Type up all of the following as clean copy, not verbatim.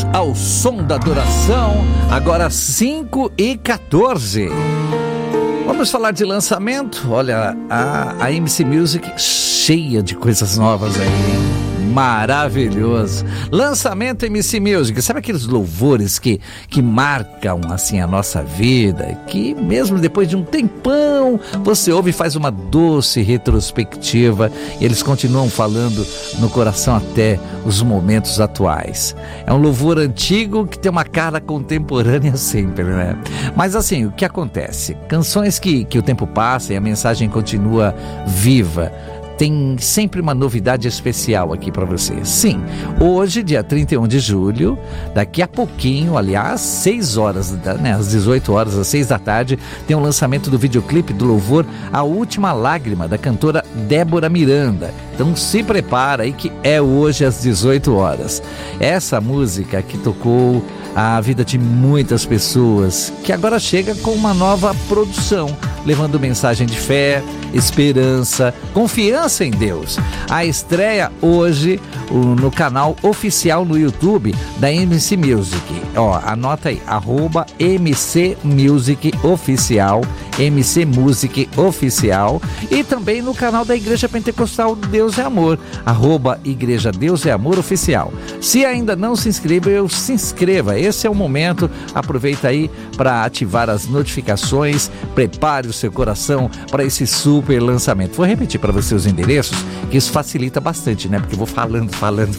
ao som da adoração, agora 5h14. Vamos falar de lançamento. Olha, a MC Music cheia de coisas novas aí, hein? Maravilhoso. Lançamento MC Music. Sabe aqueles louvores que marcam assim a nossa vida, que mesmo depois de um tempão você ouve e faz uma doce retrospectiva e eles continuam falando no coração até os momentos atuais. É um louvor antigo que tem uma cara contemporânea sempre, né? Mas assim, o que acontece? Canções que o tempo passa e a mensagem continua viva. Tem sempre uma novidade especial aqui para você. Sim, hoje, dia 31 de julho, daqui a pouquinho, aliás, 6 horas, né, às 18 horas, às 6 da tarde, tem o lançamento do videoclipe do louvor A Última Lágrima, da cantora Débora Miranda. Então se prepara aí que é hoje às 18 horas. Essa música que tocou a vida de muitas pessoas, que agora chega com uma nova produção, levando mensagem de fé, esperança, confiança em Deus. A estreia hoje no canal oficial no YouTube da MC Music. Anota aí, @MC Music Oficial, MC Music Oficial, e também no canal da Igreja Pentecostal Deus é Amor, @Igreja Deus é Amor Oficial. Se ainda não se inscreveu, se inscreva. Esse é o momento, aproveita aí para ativar as notificações, prepare o seu coração para esse super lançamento. Vou repetir para você os endereços, que isso facilita bastante, né? Porque eu vou falando.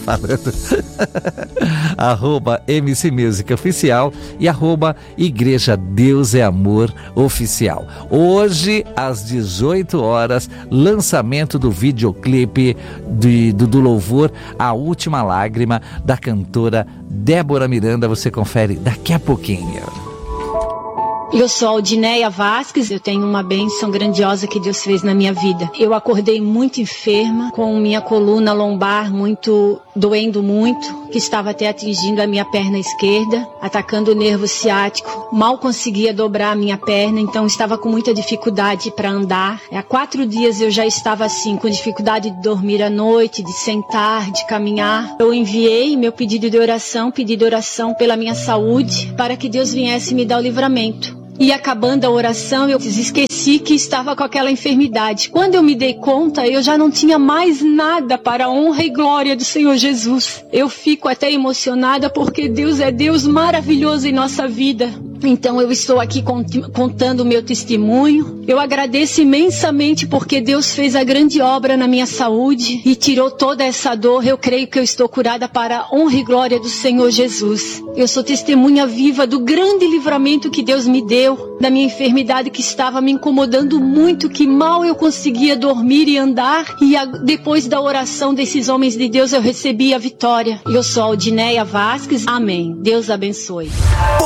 @MC Music Oficial e @Igreja Deus é Amor Oficial. Hoje, às 18 horas, lançamento do videoclipe do louvor A Última Lágrima, da cantora Débora Miranda. Você confere daqui a pouquinho. Eu sou Aldineia Vasques, eu tenho uma bênção grandiosa que Deus fez na minha vida. Eu acordei muito enferma, com minha coluna lombar doendo muito, que estava até atingindo a minha perna esquerda, atacando o nervo ciático. Mal conseguia dobrar a minha perna, então estava com muita dificuldade para andar. Há 4 dias eu já estava assim, com dificuldade de dormir à noite, de sentar, de caminhar. Eu enviei meu pedi de oração pela minha saúde, para que Deus viesse me dar o livramento. E acabando a oração, eu esqueci que estava com aquela enfermidade. Quando eu me dei conta, eu já não tinha mais nada para a honra e glória do Senhor Jesus. Eu fico até emocionada porque Deus é Deus maravilhoso em nossa vida. Então eu estou aqui contando o meu testemunho. Eu agradeço imensamente porque Deus fez a grande obra na minha saúde e tirou toda essa dor. Eu creio que eu estou curada para a honra e glória do Senhor Jesus. Eu sou testemunha viva do grande livramento que Deus me deu, da minha enfermidade que estava me incomodando muito, que mal eu conseguia dormir e andar. E depois da oração desses homens de Deus eu recebi a vitória. Eu sou Aldineia Vasques. Amém. Deus abençoe.